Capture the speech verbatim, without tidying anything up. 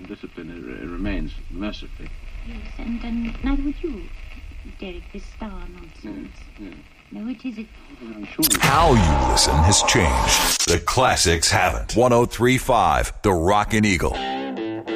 discipline it, it remains, mercifully. Yes, and, and neither would you, Derek, this star nonsense. Yeah, yeah. No, it isn't. How you listen has changed. The classics haven't. one oh three point five, The Rockin' Eagle.